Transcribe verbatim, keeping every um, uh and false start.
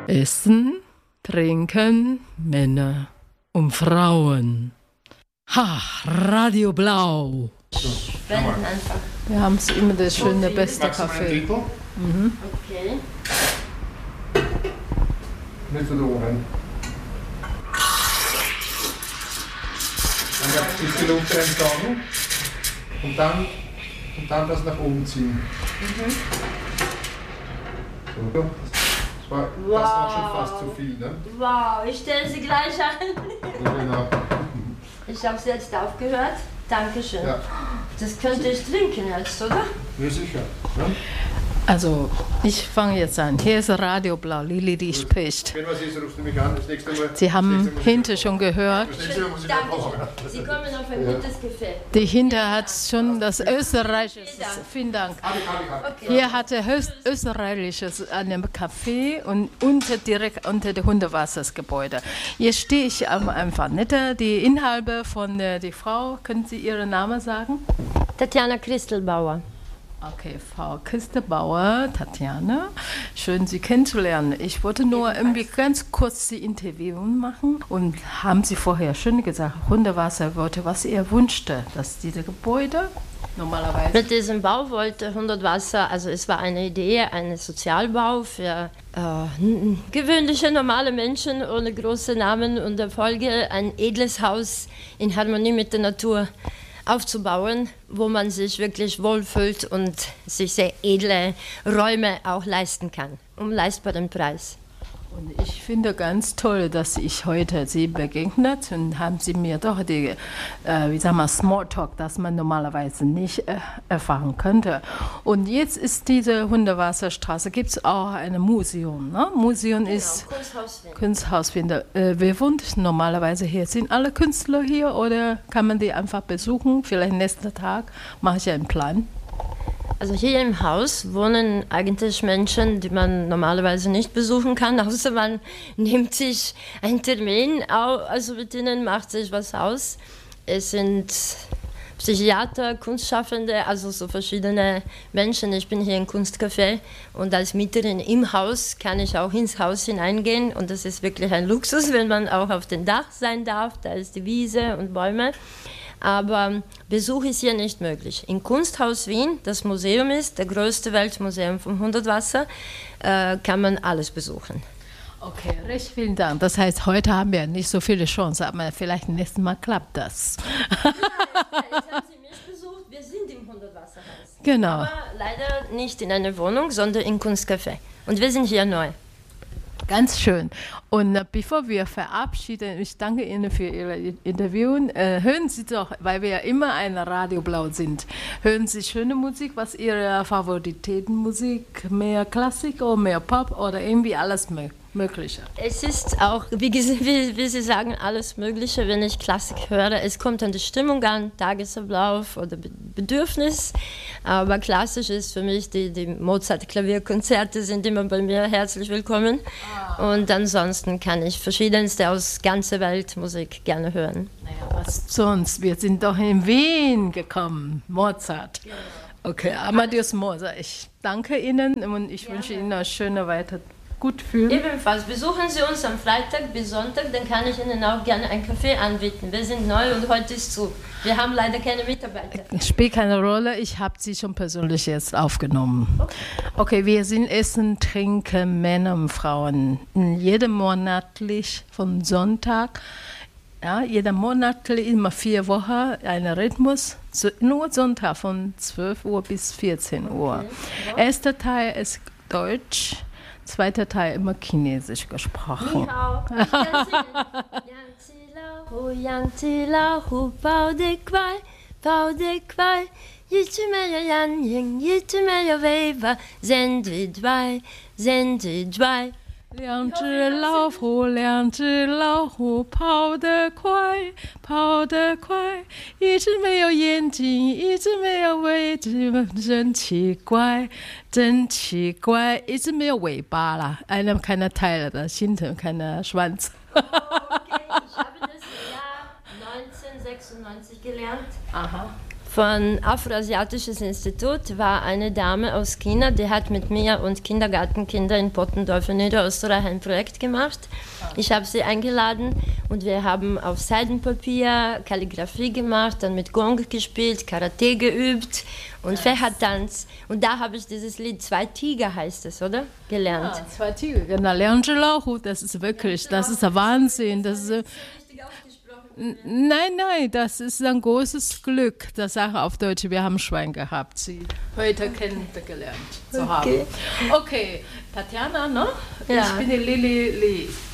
Essen, Trinken, Männer und Frauen. Ha, Radio Blau. Spenden einfach. Wir haben es immer das schöne, beste Magst du mal einen Kaffee. Drittel? Mhm. Okay. Nicht so oben. Dann ein bisschen Luft reinsagen und dann, und dann das nach oben ziehen. Mhm. So. Das war Wow. das war schon fast zu viel, ne? Wow, ich stelle sie gleich ein. Ja, genau. Ich habe es jetzt aufgehört. Dankeschön. Ja, Das könnte ich trinken jetzt, oder? ja sicher. Ja? Also, ich fange jetzt an. Hier ist Radio Blau, Lili, die spricht. Wenn was ist, rufst du mich an. Das nächste Mal. Sie haben das nächste Mal hinter schon gehört. Das nächste Mal muss ich dann Dankeschön. kochen. Sie kommen auf ein Ja. gutes Gefäß. Die hinter hat schon das österreichische. Vielen Dank. Hadi, hadi, hadi. Okay. Hier hatte höchst österreichisches an dem Café und unter, direkt unter dem Hundewassersgebäude. Jetzt stehe ich am einfach nicht. Die Inhaber von der die Frau, können Sie Ihren Namen sagen? Tatjana Christelbauer. Okay, Frau Christelbauer, Tatjana, schön Sie kennenzulernen. Ich wollte nur irgendwie ganz kurz die Interview machen und haben Sie vorher schon gesagt, Hundewasser wollte, was ihr wünschte, dass diese Gebäude normalerweise... Mit diesem Bau wollte Hundertwasser, also es war eine Idee, ein Sozialbau für äh, n- gewöhnliche, normale Menschen ohne große Namen und Erfolge, ein edles Haus in Harmonie mit der Natur aufzubauen, wo man sich wirklich wohlfühlt und sich sehr edle Räume auch leisten kann, um leistbaren Preis. Und ich finde ganz toll, dass ich heute Sie begegnet und haben Sie mir doch die, äh, wie sagen wir, Smalltalk, das man normalerweise nicht äh, erfahren könnte. Und jetzt ist diese Hundewasserstraße, gibt es auch ein Museum. Ne? Museum ist Kunsthaus Wien. Kunsthaus. Finde. Äh, wer wohnt normalerweise hier? Sind alle Künstler hier oder kann man die einfach besuchen? Vielleicht nächsten Tag mache ich einen Plan. Also hier im Haus wohnen eigentlich Menschen, die man normalerweise nicht besuchen kann, außer man nimmt sich einen Termin, also mit ihnen macht sich was aus. Es sind Psychiater, Kunstschaffende, also so verschiedene Menschen. Ich bin hier im Kunstcafé und als Mieterin im Haus kann ich auch ins Haus hineingehen und das ist wirklich ein Luxus, wenn man auch auf dem Dach sein darf, da ist die Wiese und Bäume. Aber Besuch ist hier nicht möglich. Im Kunsthaus Wien, das Museum ist, der größte Weltmuseum vom Hundertwasser, äh, kann man alles besuchen. Okay, recht vielen Dank. Das heißt, heute haben wir nicht so viele Chancen, aber vielleicht nächstes Mal klappt das. Ja, jetzt haben Sie mich besucht, wir sind im Hundertwasserhaus. Genau. Aber leider nicht in einer Wohnung, sondern im Kunstcafé. Und wir sind hier neu. Ganz schön. Und äh, bevor wir verabschieden, ich danke Ihnen für Ihr Interview. Äh, hören Sie doch, weil wir ja immer ein Radio Blau sind, hören Sie schöne Musik, was Ihre Favoritätenmusik, mehr Klassik oder mehr Pop oder irgendwie alles mö- Mögliche? Es ist auch, wie, ges- wie, wie Sie sagen, alles Mögliche, wenn ich Klassik höre. Es kommt an die Stimmung an, Tagesablauf oder Be- Bedürfnis. Aber klassisch ist für mich, die, die Mozart-Klavierkonzerte sind immer bei mir herzlich willkommen. Und ansonsten kann ich verschiedenste aus ganzer Welt Musik gerne hören. Naja, was sonst? Wir sind doch in Wien gekommen, Mozart. Okay, Amadeus Mozart. Ich danke Ihnen und ich wünsche Ihnen eine schöne weiter gut fühlen. Ebenfalls besuchen Sie uns am Freitag bis Sonntag, dann kann ich Ihnen auch gerne einen Kaffee anbieten. Wir sind neu und heute ist zu. Wir haben leider keine Mitarbeiter. Spielt keine Rolle, ich habe sie schon persönlich jetzt aufgenommen. Okay, okay, wir sind Essen, Trinken, Männer und Frauen. Jeden monatlich von Sonntag, ja, jeden monatlich immer vier Wochen, ein Rhythmus, so, nur Sonntag von zwölf Uhr bis vierzehn Uhr. Okay. Erster Teil ist Deutsch. Zweiter Teil immer Chinesisch gesprochen. Ni hao. Ich kann singen. Yang Zi Lao Hu, Yang Zi Lao Hu, Pao de Quai, Pao de Quai, Yi Zhi Me Yo Yan Ying, Yi Zhi Me Yo Wei Ba, Zen Zhi Dwai, Zen Zhi Dwai. 两只老虎，两只老虎，跑得快，跑得快，一只没有眼睛，一只没有尾巴，真奇怪，真奇怪，一只没有尾巴啦，einer keine Teile, das hinten keine Schwanz. Okay, ich habe das im Jahr neunzehnhundertsechsundneunzig gelernt. Aha. von Afroasiatisches Institut war eine Dame aus China, die hat mit mir und Kindergartenkinder in Pottendorf in Niederösterreich ein Projekt gemacht. Ich habe sie eingeladen und wir haben auf Seidenpapier Kalligrafie gemacht, dann mit Gong gespielt, Karate geübt und Fächertanz. Und da habe ich dieses Lied Zwei Tiger heißt es, oder? Gelernt. Ja, zwei Tiger, genau. Lernschelauch, das ist wirklich, das ist der Wahnsinn. Das ist, Nein, nein, das ist ein großes Glück, das Sache auf Deutsch. Wir haben Schwein gehabt, sie heute kennengelernt zu haben. Okay, okay. Tatjana, ne? Ja. Ich bin die Lili Lee.